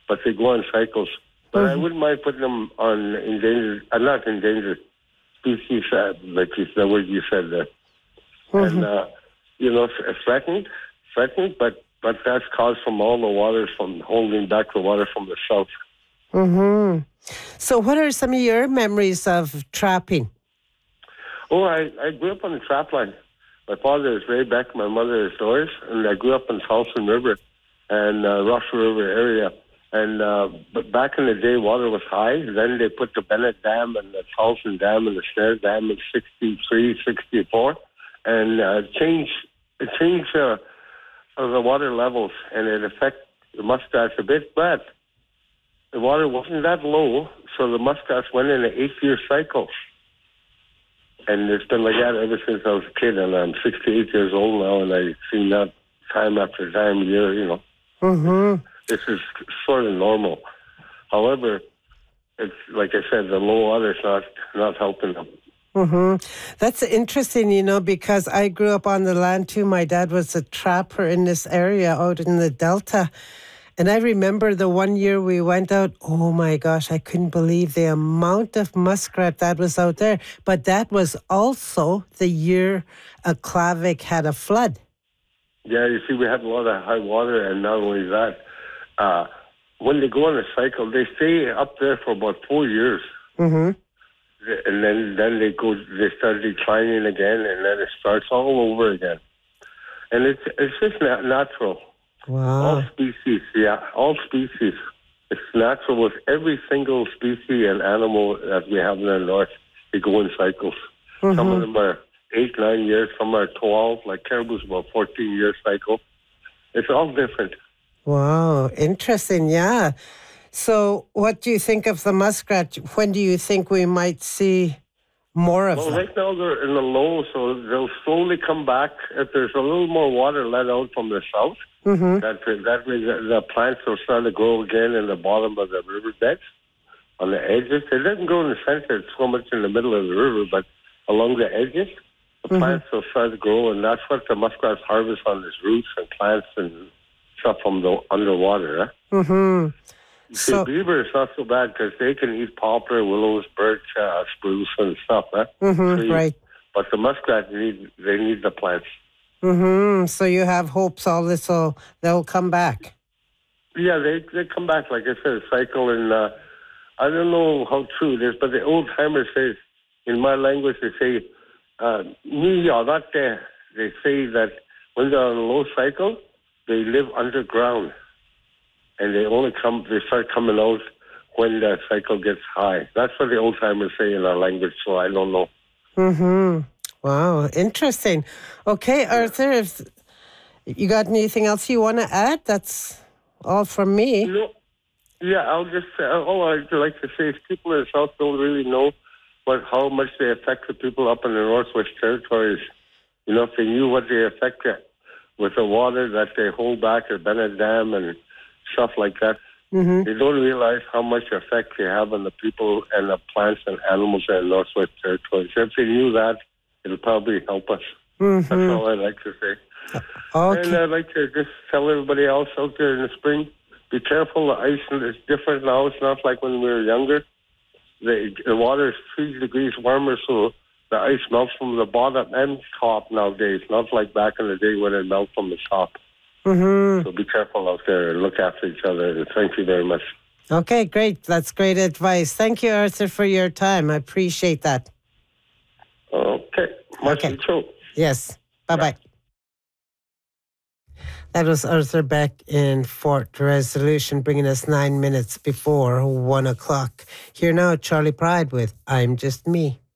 but they go on cycles. But I wouldn't mind putting them on endangered, not endangered species, like the word you said there. And, threatened, but that's caused from all the water, from holding back the water from the south. Mm-hmm. So what are some of your memories of trapping? Oh, I grew up on the trap line. My father is Ray Beck, my mother is Doris, and I grew up in Salson River and Russell River area. And but back in the day, water was high. Then they put the Bennett Dam and the Salson Dam and the Snare Dam in 63, 64, and it changed the water levels, and it affected the muskrats a bit. But the water wasn't that low, so the muskrats went in an 8-year cycle. And it's been like that ever since I was a kid, and I'm 68 years old now, and I've seen that time after time, Mm-hmm. This is sort of normal. However, it's like I said, the low water is not helping them. Mm-hmm. That's interesting, because I grew up on the land too. My dad was a trapper in this area out in the Delta. And I remember the one year we went out, oh my gosh, I couldn't believe the amount of muskrat that was out there. But that was also the year Aklavik had a flood. Yeah, you see, we had a lot of high water, and not only that, when they go on a cycle, they stay up there for about 4 years. Mm-hmm. And then they start declining again, and then it starts all over again. And it's just natural. Wow. All species. It's natural with every single species and animal that we have in the north. They go in cycles. Mm-hmm. Some of them are 8, 9 years. Some are 12. Like caribou's about 14-year cycle. It's all different. Wow, interesting, yeah. So what do you think of the muskrat? When do you think we might see more of them? Right now they're in the low, so they'll slowly come back. If there's a little more water let out from the south, that way the plants will start to grow again in the bottom of the riverbeds, on the edges. It doesn't grow in the center, it's so much in the middle of the river, but along the edges, the plants will start to grow, and that's what the muskrats harvest on these roots and plants and stuff from the underwater. Mm-hmm. See, beaver is not so bad because they can eat poplar, willows, birch, spruce, and stuff. Right. But the muskrat need the plants. Mm-hmm. So you have hopes all this, so they'll come back. Yeah, they come back, like I said, a cycle. And I don't know how true it is, but the old timers say, in my language, they say, they say that when they're on a low cycle, they live underground. And they start coming out when the cycle gets high. That's what the old timers say in our language, so I don't know. Mm-hmm. Wow, interesting. Okay, Arthur, if you got anything else you want to add? That's all from me. No. Yeah, I'll just say, all I'd like to say is people in the South don't really know how much they affect the people up in the Northwest Territories. If they knew what they affect with the water that they hold back at Bennett Dam and stuff like that. Mm-hmm. They don't realize how much effect they have on the people and the plants and animals in the Northwest Territories. If they knew that, it'll probably help us. Mm-hmm. That's all I'd like to say. Okay. And I'd like to just tell everybody else out there in the spring, be careful. The ice is different now. It's not like when we were younger. The water is 3 degrees warmer, so the ice melts from the bottom and top nowadays, not like back in the day when it melted from the top. Mm-hmm. So be careful out there and look after each other. And thank you very much. Okay, great. That's great advice. Thank you, Arthur, for your time. I appreciate that. Okay. Much true. Yes. Bye-bye. That was Arthur Beck in Fort Resolution, bringing us 9 minutes before 1 o'clock. Here now, Charlie Pride with I'm Just Me.